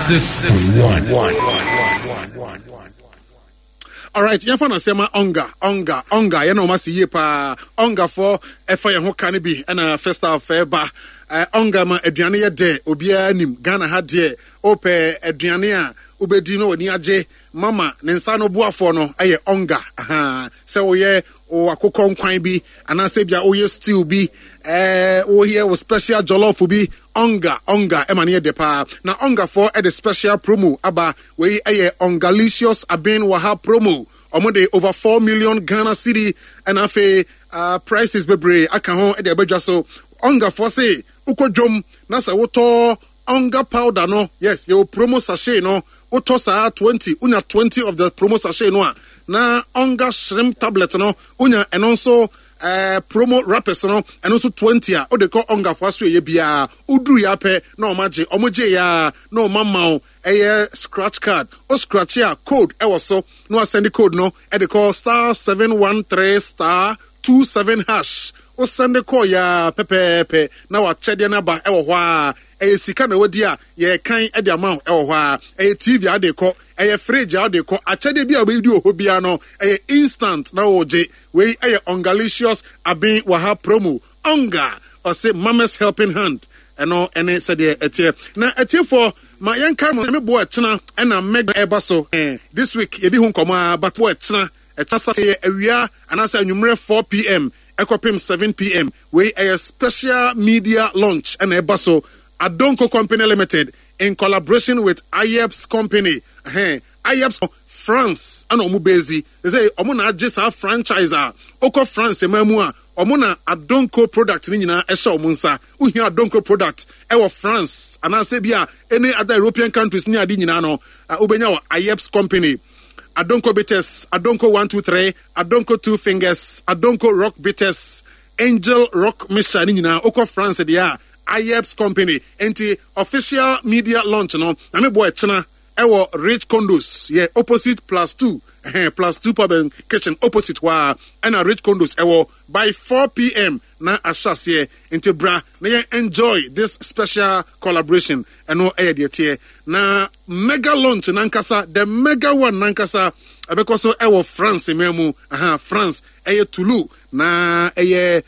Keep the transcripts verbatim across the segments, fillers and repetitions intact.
six point one. All right, you find sema onga, onga, onga. You know, masi ye pa onga for efa ye ho kanibi and a festa feba. Onga ma eduane ye de obia nim Ghana ha de ope eduane a ubedi no ni aje mama ne nsa no boafo no eye onga. Aha, se wo ye o akokon kwan bi anase bia o ye stew bi eh o here with special jollof bi onga onga emane de pa na onga for e the special promo aba we eye ongalicious aben waha promo omode over four million Ghana cedi and afa uh, prices bebre aka ho e de abadwa so onga for say ukodwom na sa woto onga powder no yes your promo sachet no woto sa twenty unya twenty of the promo sachet no na onga shrimp tablet no unya and also Uh, promo rappers no and also twenty a o de call onga for so ye bia udru ya pe na o maje o moje ya na o mama o eye scratch card o scratch ya code e was so no send the code no e de call star seven one three star two seven hash o send the call ya pepepe na wa chede na ba e wo ho a e sika na wodi a ye kan e de amount e wo ho a e T V a de call eye fridge a de call achede bia we di o bia no eye instant na oje we eye ongalicious abin waha promo onga or say mama's helping hand eno ene said etie na etie for ma yanka no me bo echena na mega eba so eh this week ye bi hu nkoma but bo echena etasa say awia anasa anwumre four p m ekopim seven p m we a special media launch and eba so Adonko Company Limited in collaboration with I E P S Company. Eh, I E P S France and Omubezi. They say Omuna just a franchiser. Oko France emamua. Omuna Adonko product ni nyina esha omunsa. Uhi Adonko product ewo France. Anasebia any other European countries ni adi nyina no. Ubenya wa I E P S Company. Adonko bitters, Adonko one two three, Adonko two fingers, Adonko rock bitters, Angel rock mixture ni nyina oko France dia. I E P S Company enti official media launch no na me boy chena ewo Rich Condos yeah opposite plus two eh plus two pub and kitchen opposite wa and a Rich Condos ewo by four p m na ashase enti bra na ye enjoy this special collaboration eno eh de tie na mega launch nankasa the mega one nankasa because so ewo France memu aha France eh Toulouse na eh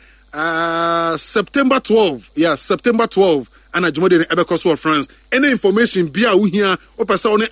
Uh, September twelfth, yeah, September twelfth, and a Jumode in Ebekoso, France. Any information, be a who here, or person